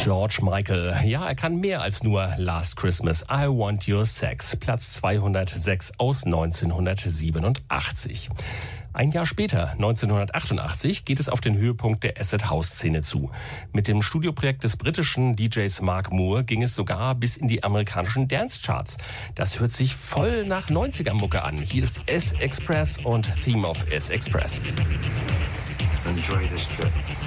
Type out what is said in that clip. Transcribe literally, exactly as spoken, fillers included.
George Michael. Ja, er kann mehr als nur Last Christmas, I Want Your Sex. Platz zweihundertsechs aus neunzehnhundertsiebenundachtzig. Ein Jahr später, neunzehnhundertachtundachtzig, geht es auf den Höhepunkt der Acid-House-Szene zu. Mit dem Studioprojekt des britischen D Js Mark Moore ging es sogar bis in die amerikanischen Dance-Charts. Das hört sich voll nach neunziger-Mucke an. Hier ist S-Express und Theme of S-Express. Enjoy this trip.